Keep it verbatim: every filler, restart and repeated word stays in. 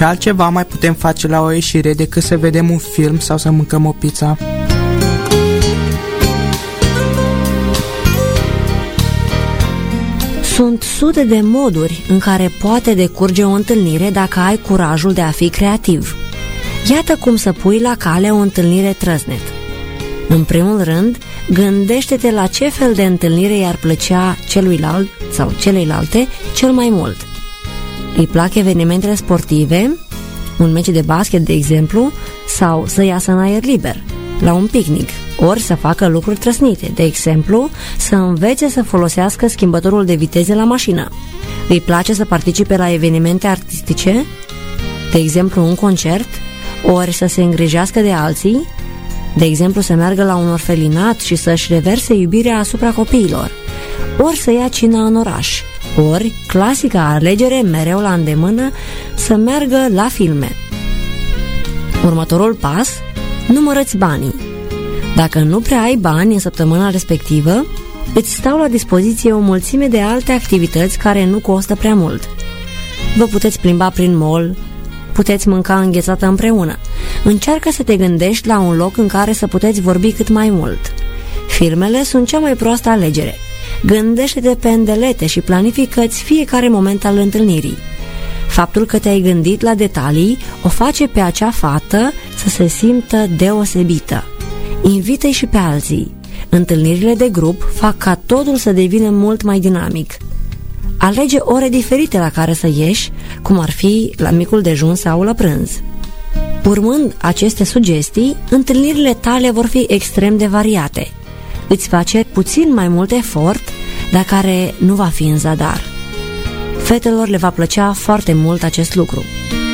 Ce altceva mai putem face la o ieșire decât să vedem un film sau să mâncăm o pizza? Sunt sute de moduri în care poate decurge o întâlnire dacă ai curajul de a fi creativ. Iată cum să pui la cale o întâlnire trăsnet. În primul rând, gândește-te la ce fel de întâlnire i-ar plăcea celuilalt sau celeilalte cel mai mult. Îi plac evenimentele sportive, un meci de basket, de exemplu, sau să iasă în aer liber, la un picnic, ori să facă lucruri trăsnite, de exemplu, să învețe să folosească schimbătorul de viteze la mașină. Îi place să participe la evenimente artistice, de exemplu un concert, ori să se îngrijească de alții, de exemplu să meargă la un orfelinat și să-și reverse iubirea asupra copiilor, ori să ia cina în oraș, ori, clasica alegere mereu la îndemână, să meargă la filme. Următorul pas, numără-ți banii. Dacă nu prea ai bani în săptămâna respectivă, îți stau la dispoziție o mulțime de alte activități care nu costă prea mult. Vă puteți plimba prin mall, puteți mânca înghețată împreună. Încearcă să te gândești la un loc în care să puteți vorbi cât mai mult. Filmele sunt cea mai proastă alegere. Gândește-te pe îndelete și planifică-ți fiecare moment al întâlnirii. Faptul că te-ai gândit la detalii o face pe acea fată să se simtă deosebită. Invită-i și pe alții. Întâlnirile de grup fac ca totul să devină mult mai dinamic. Alege ore diferite la care să ieși, cum ar fi la micul dejun sau la prânz. Urmând aceste sugestii, întâlnirile tale vor fi extrem de variate. Îți face puțin mai mult efort, dar care nu va fi în zadar. Fetelor le va plăcea foarte mult acest lucru.